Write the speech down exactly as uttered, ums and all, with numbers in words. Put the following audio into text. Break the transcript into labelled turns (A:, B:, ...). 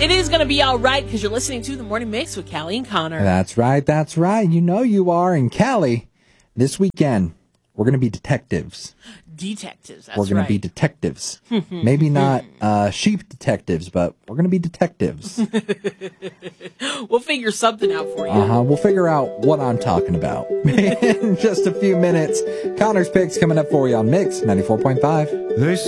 A: It is going to be all right because you're listening to The Morning Mix with Callie and Connor.
B: That's right, that's right. You know you are. And Callie, this weekend, we're going to be detectives.
A: Detectives, that's
B: We're going
A: right.
B: to be detectives. Maybe not uh, sheep detectives, but we're going to be detectives.
A: We'll figure something out for you.
B: Uh-huh. We'll figure out what I'm talking about in just a few minutes. Connor's Picks coming up for you on Mix ninety-four point five.
C: They